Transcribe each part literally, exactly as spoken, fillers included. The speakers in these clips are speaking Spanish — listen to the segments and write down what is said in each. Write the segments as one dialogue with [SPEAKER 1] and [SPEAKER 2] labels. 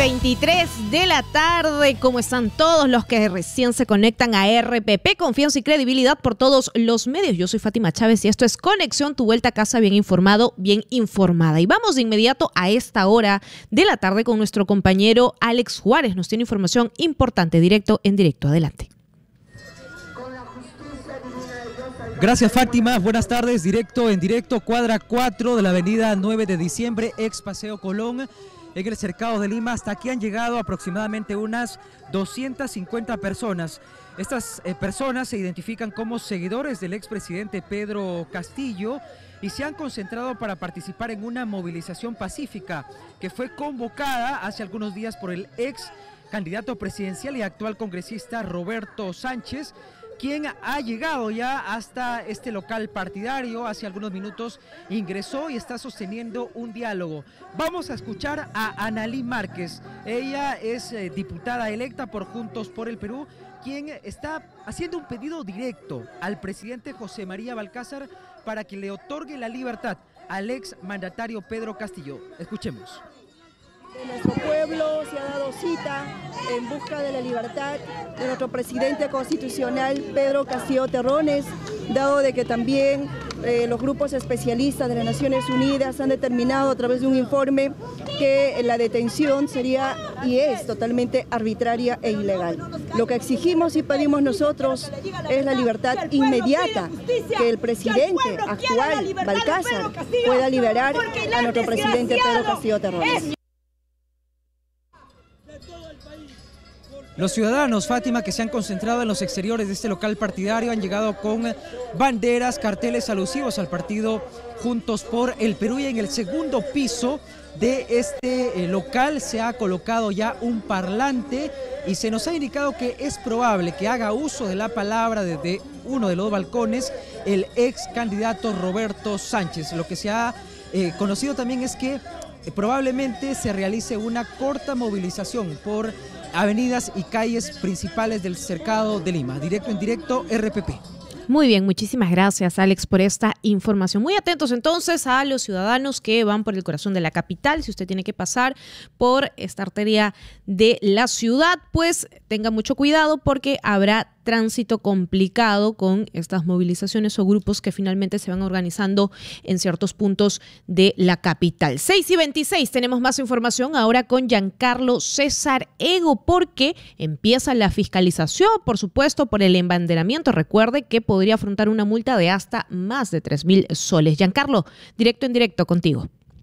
[SPEAKER 1] veintitrés de la tarde. ¿Cómo están todos los que recién se conectan a R P P? Confianza y credibilidad por todos los medios. Yo soy Fátima Chávez y esto es Conexión, tu vuelta a casa bien informado, bien informada. Y vamos de inmediato a esta hora de la tarde con nuestro compañero Alex Juárez. Nos tiene información importante, directo en directo. Adelante.
[SPEAKER 2] Gracias, Fátima. Buenas tardes. Directo en directo, cuadra cuatro de la avenida nueve de diciembre, ex Paseo Colón, en el Cercado de Lima. Hasta aquí han llegado aproximadamente unas doscientas cincuenta personas. Estas eh, personas se identifican como seguidores del expresidente Pedro Castillo y se han concentrado para participar en una movilización pacífica que fue convocada hace algunos días por el ex candidato presidencial y actual congresista Roberto Sánchez, quien ha llegado ya hasta este local partidario. Hace algunos minutos ingresó y está sosteniendo un diálogo. Vamos a escuchar a Analí Márquez. Ella es eh, diputada electa por Juntos por el Perú, quien está haciendo un pedido directo al presidente José María Balcázar para que le otorgue la libertad al ex mandatario Pedro Castillo. Escuchemos.
[SPEAKER 3] Nuestro pueblo se ha dado cita en busca de la libertad de nuestro presidente constitucional Pedro Castillo Terrones, dado de que también eh, los grupos especialistas de las Naciones Unidas han determinado a través de un informe que la detención sería y es totalmente arbitraria e ilegal. Lo que exigimos y pedimos nosotros es la libertad inmediata, que el presidente actual, Balcázar, pueda liberar a nuestro presidente Pedro Castillo Terrones.
[SPEAKER 2] Los ciudadanos, Fátima, que se han concentrado en los exteriores de este local partidario han llegado con banderas, carteles alusivos al partido Juntos por el Perú, y en el segundo piso de este local se ha colocado ya un parlante y se nos ha indicado que es probable que haga uso de la palabra desde uno de los balcones el ex candidato Roberto Sánchez. Lo que se ha eh, conocido también es que eh, probablemente se realice una corta movilización por avenidas y calles principales del Cercado de Lima. Directo en directo, R P P.
[SPEAKER 1] Muy bien, muchísimas gracias, Alex, por esta información. Muy atentos entonces a los ciudadanos que van por el corazón de la capital. Si usted tiene que pasar por esta arteria de la ciudad, pues tenga mucho cuidado porque habrá tránsito complicado con estas movilizaciones o grupos que finalmente se van organizando en ciertos puntos de la capital. seis y veintiséis, tenemos más información ahora con Giancarlo César Ego, porque empieza la fiscalización, por supuesto, por el embanderamiento. Recuerde que podría afrontar una multa de hasta más de tres mil soles. Giancarlo, directo en directo contigo.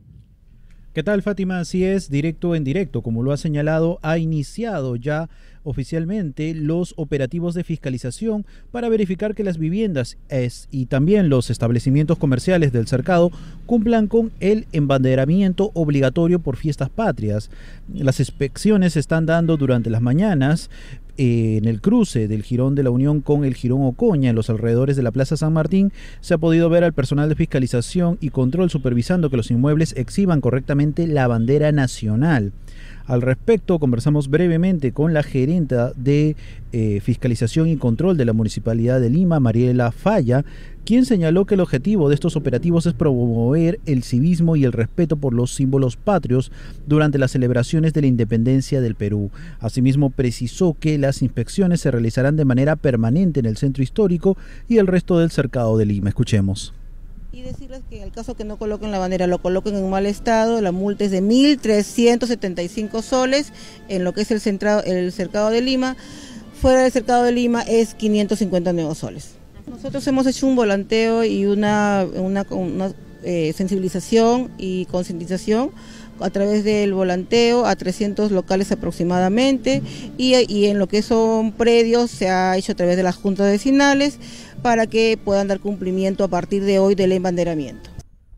[SPEAKER 4] ¿Qué tal, Fátima? Así es, directo en directo. Como lo ha señalado, ha iniciado ya oficialmente los operativos de fiscalización para verificar que las viviendas es, y también los establecimientos comerciales del cercado cumplan con el embanderamiento obligatorio por fiestas patrias. Las inspecciones se están dando durante las mañanas eh, en el cruce del Jirón de la Unión con el Jirón Ocoña, en los alrededores de la Plaza San Martín. Se ha podido ver al personal de fiscalización y control supervisando que los inmuebles exhiban correctamente la bandera nacional. Al respecto, conversamos brevemente con la gerenta de eh, Fiscalización y Control de la Municipalidad de Lima, Mariela Falla, quien señaló que el objetivo de estos operativos es promover el civismo y el respeto por los símbolos patrios durante las celebraciones de la independencia del Perú. Asimismo, precisó que las inspecciones se realizarán de manera permanente en el centro histórico y el resto del cercado de Lima. Escuchemos.
[SPEAKER 5] Y decirles que en el caso que no coloquen la bandera, lo coloquen en mal estado, la multa es de mil trescientos setenta y cinco soles en lo que es el, centrado, el cercado de Lima. Fuera del cercado de Lima es quinientos cincuenta nuevos soles. Nosotros hemos hecho un volanteo y una, una, una eh, sensibilización y concientización a través del volanteo a trescientos locales aproximadamente, y, y en lo que son predios se ha hecho a través de las juntas vecinales para que puedan dar cumplimiento a partir de hoy del embanderamiento.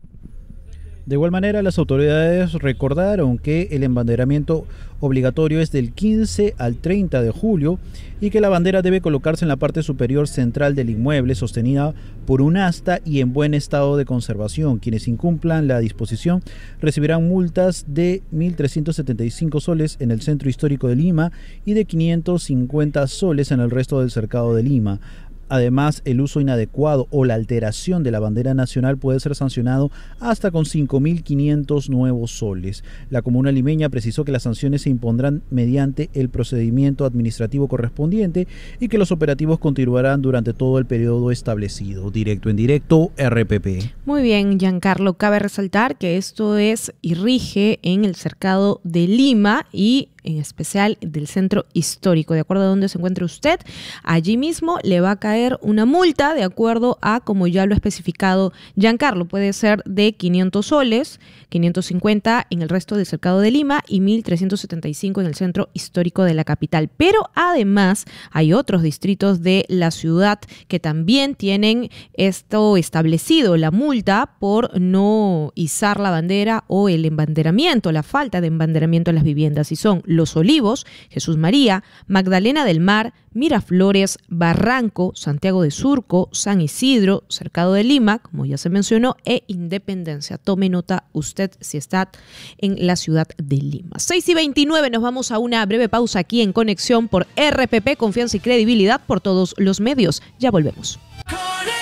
[SPEAKER 4] De igual manera, las autoridades recordaron que el embanderamiento obligatorio es del quince al treinta de julio y que la bandera debe colocarse en la parte superior central del inmueble, sostenida por un asta y en buen estado de conservación. Quienes incumplan la disposición recibirán multas de mil trescientos setenta y cinco soles en el centro histórico de Lima y de quinientos cincuenta soles en el resto del cercado de Lima. Además, el uso inadecuado o la alteración de la bandera nacional puede ser sancionado hasta con cinco mil quinientos nuevos soles. La comuna limeña precisó que las sanciones se impondrán mediante el procedimiento administrativo correspondiente y que los operativos continuarán durante todo el periodo establecido. Directo en directo, R P P.
[SPEAKER 1] Muy bien, Giancarlo. Cabe resaltar que esto es y rige en el cercado de Lima y en especial del centro histórico. De acuerdo a donde se encuentre usted, allí mismo le va a caer una multa de acuerdo a como ya lo ha especificado Giancarlo. Puede ser de quinientos soles, quinientos cincuenta en el resto del cercado de Lima y mil trescientos setenta y cinco en el centro histórico de la capital. Pero además hay otros distritos de la ciudad que también tienen esto establecido, la multa por no izar la bandera o el embanderamiento, la falta de embanderamiento en las viviendas, y son Los Olivos, Jesús María, Magdalena del Mar, Miraflores, Barranco, Santiago de Surco, San Isidro, Cercado de Lima, como ya se mencionó, e Independencia. Tome nota usted si está en la ciudad de Lima. seis y veintinueve, nos vamos a una breve pausa aquí en Conexión por R P P, confianza y credibilidad por todos los medios. Ya volvemos.